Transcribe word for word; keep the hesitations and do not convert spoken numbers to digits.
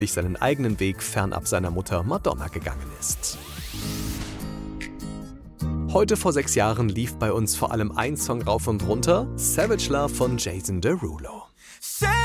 seinen eigenen Weg fernab seiner Mutter Madonna gegangen ist. Heute vor sechs Jahren lief bei uns vor allem ein Song rauf und runter, Savage Love von Jason Derulo.